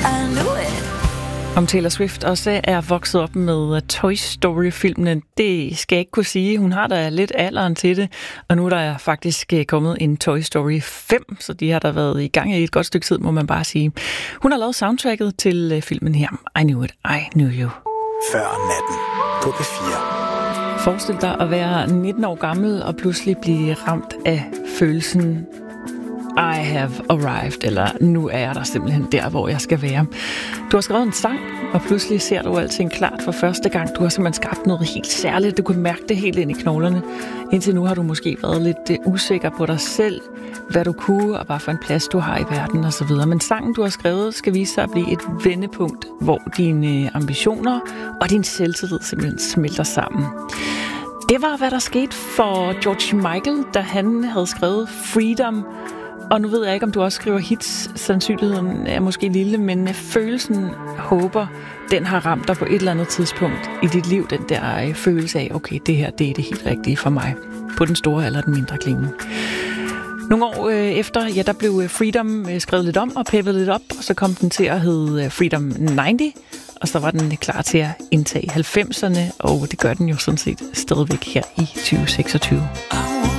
I knew it. Om Taylor Swift også er vokset op med Toy Story-filmene, det skal jeg ikke kunne sige. Hun har da lidt alderen til det, og nu er der faktisk kommet en Toy Story 5, så de har der været i gang i et godt stykke tid, må man bare sige. Hun har lavet soundtracket til filmen her, I Knew It, I Knew You. Før natten på P4. Forestil dig at være 19 år gammel og pludselig blive ramt af følelsen I have arrived, eller nu er jeg der simpelthen der, hvor jeg skal være. Du har skrevet en sang, og pludselig ser du alting klart for første gang. Du har simpelthen skabt noget helt særligt. Du kunne mærke det helt ind i knoglerne. Indtil nu har du måske været lidt usikker på dig selv, hvad du kunne, og hvad for en plads du har i verden osv. Men sangen, du har skrevet, skal vise sig at blive et vendepunkt, hvor dine ambitioner og din selvtillid simpelthen smelter sammen. Det var, hvad der skete for George Michael, da han havde skrevet Freedom. Og nu ved jeg ikke, om du også skriver hits. Sandsynligheden er måske lille, men følelsen, håber, den har ramt dig på et eller andet tidspunkt i dit liv. Den der følelse af, okay, det her, det er det helt rigtige for mig. På den store eller den mindre klinge. Nogle år efter, ja, der blev Freedom skrevet lidt om og peppet lidt op. Og så kom den til at hedde Freedom 90. Og så var den klar til at indtage 90'erne. Og det gør den jo sådan set stadigvæk her i 2026.